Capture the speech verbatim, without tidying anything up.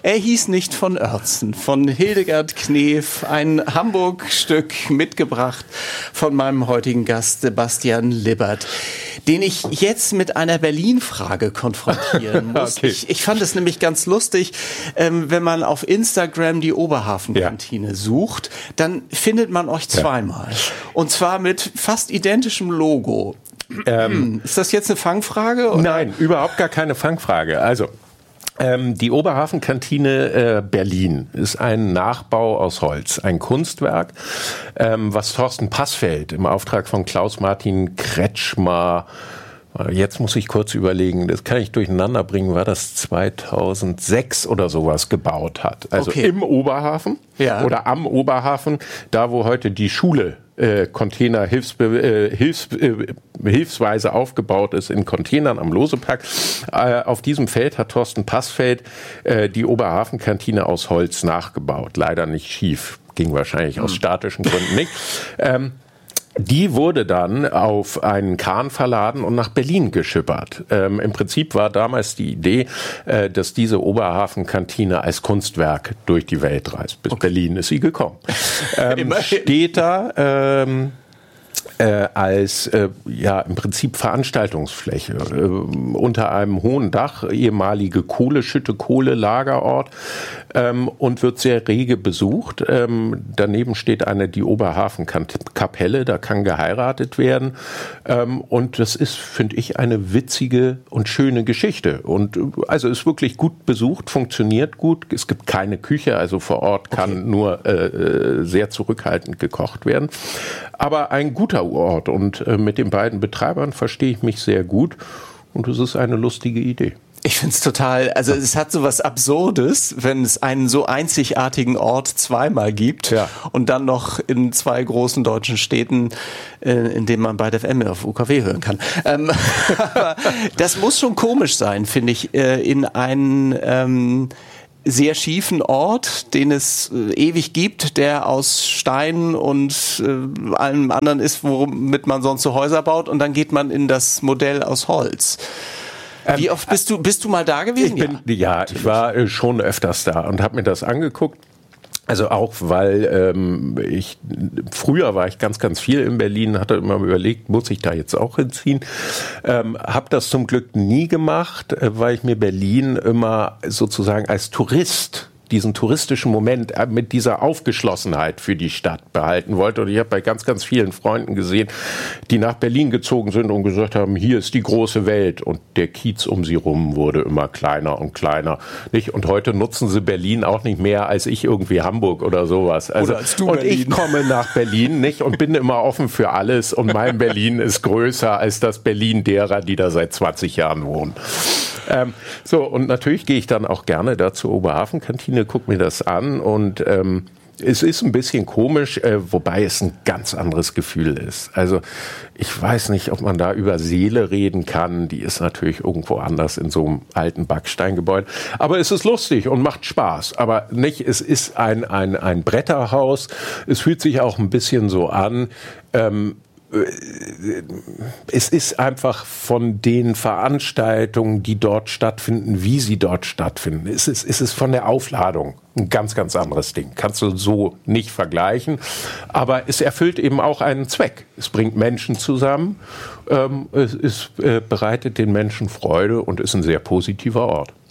Er hieß nicht von Oertzen, von Hildegard Knef, ein Hamburg-Stück mitgebracht von meinem heutigen Gast Sebastian Libbert, den ich jetzt mit einer Berlin-Frage konfrontieren muss. Okay. Ich, ich fand es nämlich ganz lustig, ähm, wenn man auf Instagram die Oberhafenkantine ja. sucht, dann findet man euch zweimal. Ja. Und zwar mit fast identischem Logo. Ähm, ist das jetzt eine Fangfrage? Oder? Nein, überhaupt gar keine Fangfrage. Also, ähm, die Oberhafenkantine äh, Berlin ist ein Nachbau aus Holz, ein Kunstwerk, ähm, was Thorsten Passfeld im Auftrag von Klaus-Martin Kretschmer, jetzt muss ich kurz überlegen, das kann ich durcheinander bringen, war das zweitausendsechs oder sowas gebaut hat. Also okay. im Oberhafen ja. oder am Oberhafen, da wo heute die Schule äh, Container hilfsbe- äh, hilfs- äh, hilfsweise aufgebaut ist in Containern am Losepark. Äh, auf diesem Feld hat Thorsten Passfeld äh, die Oberhafenkantine aus Holz nachgebaut. Leider nicht schief, ging wahrscheinlich hm. aus statischen Gründen nicht. Ähm, Die wurde dann auf einen Kahn verladen und nach Berlin geschippert. Ähm, Im Prinzip war damals die Idee, äh, dass diese Oberhafenkantine als Kunstwerk durch die Welt reist. Bis okay. Berlin ist sie gekommen. Ähm, steht da ähm, äh, als äh, ja im Prinzip Veranstaltungsfläche äh, unter einem hohen Dach, ehemalige Kohleschütte, Kohlelagerort. Ähm, und wird sehr rege besucht. Ähm, daneben steht eine, die Oberhafenkapelle, da kann geheiratet werden. Ähm, und das ist, finde ich, eine witzige und schöne Geschichte. Und also ist wirklich gut besucht, funktioniert gut. Es gibt keine Küche, also vor Ort kann okay. nur äh, sehr zurückhaltend gekocht werden. Aber ein guter Ort und äh, mit den beiden Betreibern verstehe ich mich sehr gut. Und es ist eine lustige Idee. Ich finde es total, also es hat so was Absurdes, wenn es einen so einzigartigen Ort zweimal gibt ja. und dann noch in zwei großen deutschen Städten, äh, in denen man bei der F M auf U K W hören kann. Ähm, aber das muss schon komisch sein, finde ich, äh, in einen ähm, sehr schiefen Ort, den es äh, ewig gibt, der aus Stein und äh, allem anderen ist, womit man sonst so Häuser baut, und dann geht man in das Modell aus Holz. Wie oft bist du, bist du mal da gewesen? Ich bin, ja, ja ich war schon öfters da und habe mir das angeguckt. Also auch, weil ähm, ich früher war ich ganz, ganz viel in Berlin, hatte immer überlegt, muss ich da jetzt auch hinziehen? Ähm, habe das zum Glück nie gemacht, äh, weil ich mir Berlin immer sozusagen als Tourist diesen touristischen Moment mit dieser Aufgeschlossenheit für die Stadt behalten wollte. Und ich habe bei ganz, ganz vielen Freunden gesehen, die nach Berlin gezogen sind und gesagt haben, hier ist die große Welt. Und der Kiez um sie rum wurde immer kleiner und kleiner. Nicht? Und heute nutzen sie Berlin auch nicht mehr als ich irgendwie Hamburg oder sowas. Also, oder als du und Berlin. Ich komme nach Berlin nicht und bin immer offen für alles. Und mein Berlin ist größer als das Berlin derer, die da seit zwanzig Jahren wohnen. Ähm, so, und natürlich gehe ich dann auch gerne da zur Oberhafenkantine, guck mir das an und ähm, es ist ein bisschen komisch, äh, wobei es ein ganz anderes Gefühl ist. Also ich weiß nicht, ob man da über Seele reden kann, die ist natürlich irgendwo anders in so einem alten Backsteingebäude, aber es ist lustig und macht Spaß, aber nicht, es ist ein, ein, ein Bretterhaus, es fühlt sich auch ein bisschen so an, ähm, es ist einfach von den Veranstaltungen, die dort stattfinden, wie sie dort stattfinden, es ist, es ist von der Aufladung ein ganz, ganz anderes Ding. Kannst du so nicht vergleichen. Aber es erfüllt eben auch einen Zweck. Es bringt Menschen zusammen, ähm, es, es äh, bereitet den Menschen Freude und ist ein sehr positiver Ort.